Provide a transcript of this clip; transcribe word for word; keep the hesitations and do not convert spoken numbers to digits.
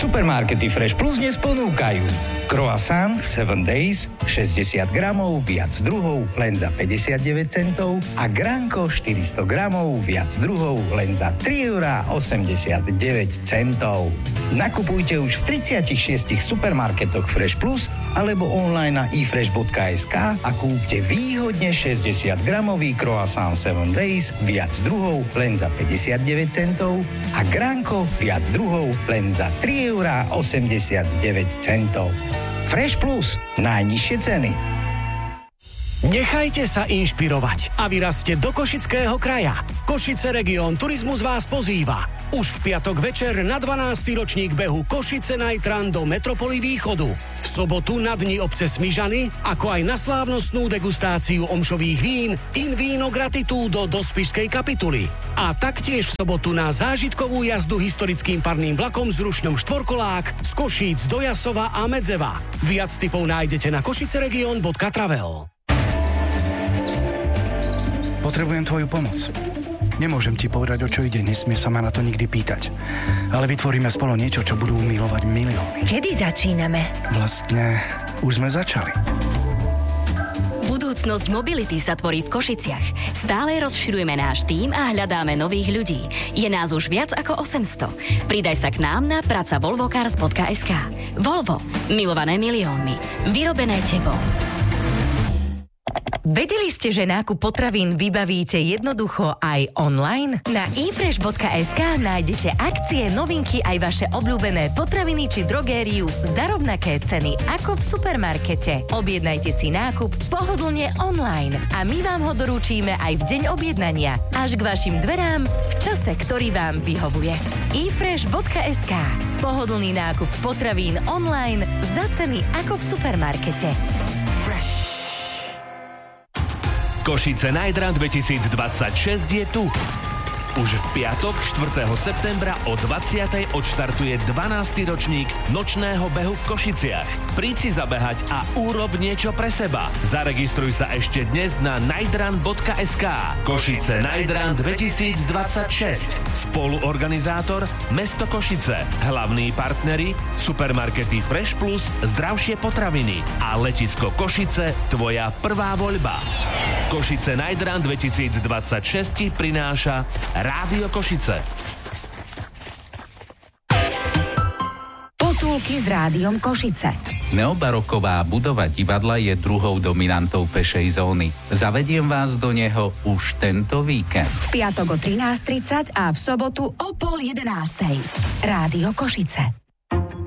Supermarkety Fresh Plus dnes ponúkajú croissant seven days šesťdesiat gramov, viac druhov, len za päťdesiatdeväť centov a Granko štyristo gramov, viac druhov, len za tri eurá osemdesiatdeväť centov. Nakupujte už v tridsiatich šiestich supermarketoch Fresh Plus alebo online na i fresh bodka es ká a kúpte výhodne šesťdesiat gramový croissant seven days, viac druhov, len za päťdesiatdeväť centov a Granko, viac druhov, len za tri eurá osemdesiatdeväť centov. Fresh Plus. Najnižšie ceny. Nechajte sa inšpirovať a vyrazte do Košického kraja. Košice Region Turizmus vás pozýva. Už v piatok večer na dvanásty ročník behu Košice Night Run do metropoly Východu. V sobotu na dni obce Smižany, ako aj na slávnostnú degustáciu omšových vín in víno gratitudo do Spišskej kapituly. A taktiež v sobotu na zážitkovú jazdu historickým parným vlakom s rušňom štvorkolák z Košíc do Jasova a Medzeva. Viac tipov nájdete na košiceregion bodka travel. Potrebujem tvoju pomoc. Nemôžem ti povedať, o čo ide, nesmie sa ma na to nikdy pýtať. Ale vytvoríme spolu niečo, čo budú milovať milióny. Kedy začíname? Vlastne, už sme začali. Budúcnosť mobility sa tvorí v Košiciach. Stále rozširujeme náš tím a hľadáme nových ľudí. Je nás už viac ako osemsto. Pridaj sa k nám na praca volvo cars bodka es ká. Volvo. Milované miliónmi. Vyrobené tebou. Vedeli ste, že nákup potravín vybavíte jednoducho aj online? Na i fresh bodka es ká nájdete akcie, novinky aj vaše obľúbené potraviny či drogériu za rovnaké ceny ako v supermarkete. Objednajte si nákup pohodlne online a my vám ho doručíme aj v deň objednania až k vašim dverám v čase, ktorý vám vyhovuje. i fresh bodka es ká. Pohodlný nákup potravín online za ceny ako v supermarkete. Košice Night Run dvetisícdvadsaťšesť je tu. Už v piatok, štvrtého septembra o dvadsiatej odštartuje dvanásty ročník nočného behu v Košiciach. Príď si zabehať a urob niečo pre seba. Zaregistruj sa ešte dnes na nightrun bodka es ká. Košice Night Run dvetisícdvadsaťšesť. Spoluorganizátor Mesto Košice. Hlavní partneri supermarkety Fresh Plus, zdravšie potraviny a letisko Košice, tvoja prvá voľba. Košice Night Run dvetisícdvadsaťšesť prináša Rádio Košice. Potulky s Rádiom Košice. Neobaroková budova divadla je druhou dominantou pešej zóny. Zavediem vás do neho už tento víkend. V piatok o trinásť tridsať a v sobotu o pol jedenástej. Rádio Košice.